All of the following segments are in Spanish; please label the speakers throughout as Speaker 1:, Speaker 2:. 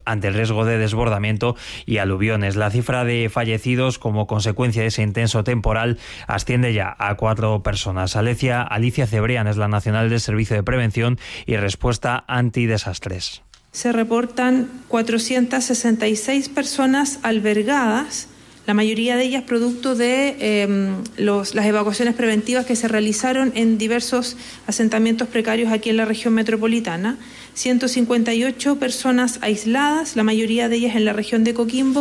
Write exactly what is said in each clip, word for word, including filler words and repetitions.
Speaker 1: ante el riesgo de desbordamiento y aluviones. La cifra de fallecidos como consecuencia de ese intenso temporal asciende ya a cuatro personas. Alicia, Alicia Cebrián es la nacional del Servicio de Prevención y Respuesta Antidesastres.
Speaker 2: Se reportan cuatrocientas sesenta y seis personas albergadas, la mayoría de ellas producto de eh, los, las evacuaciones preventivas que se realizaron en diversos asentamientos precarios aquí en la región metropolitana. ciento cincuenta y ocho personas aisladas, la mayoría de ellas en la región de Coquimbo.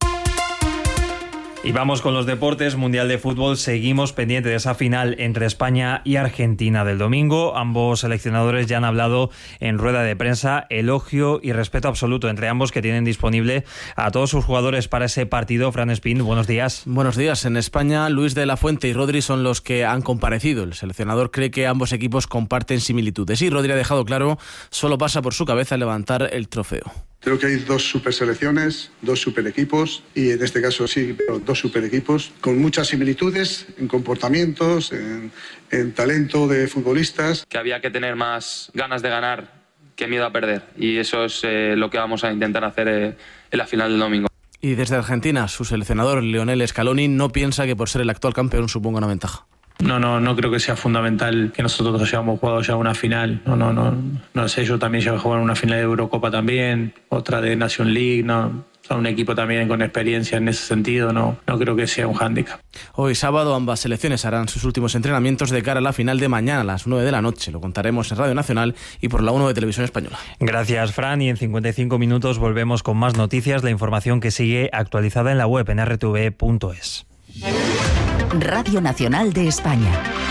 Speaker 1: Y vamos con los deportes. Mundial de Fútbol. Seguimos pendiente de esa final entre España y Argentina del domingo. Ambos seleccionadores ya han hablado en rueda de prensa. Elogio y respeto absoluto entre ambos, que tienen disponible a todos sus jugadores para ese partido. Fran Espín, buenos días.
Speaker 3: Buenos días. En España, Luis de la Fuente y Rodri son los que han comparecido. El seleccionador cree que ambos equipos comparten similitudes. Y Rodri ha dejado claro, solo pasa por su cabeza levantar el trofeo.
Speaker 4: Creo que hay dos super selecciones, dos super equipos y en este caso sí, dos super equipos con muchas similitudes en comportamientos, en, en talento de futbolistas.
Speaker 5: Que había que tener más ganas de ganar que miedo a perder y eso es eh, lo que vamos a intentar hacer eh, en la final del domingo.
Speaker 3: Y desde Argentina, su seleccionador Lionel Scaloni no piensa que por ser el actual campeón suponga una ventaja.
Speaker 6: No, no, no creo que sea fundamental que nosotros hayamos jugado ya una final. No, no, no, no sé, yo también llevo a jugar una final de Eurocopa también, otra de Nation League, no. Son un equipo también con experiencia en ese sentido, no, no creo que sea un hándicap.
Speaker 3: Hoy sábado ambas selecciones harán sus últimos entrenamientos de cara a la final de mañana a las nueve de la noche. Lo contaremos en Radio Nacional y por la uno de Televisión Española.
Speaker 1: Gracias, Fran, y en cincuenta y cinco minutos volvemos con más noticias, la información que sigue actualizada en la web en r t v punto es.
Speaker 7: Radio Nacional de España.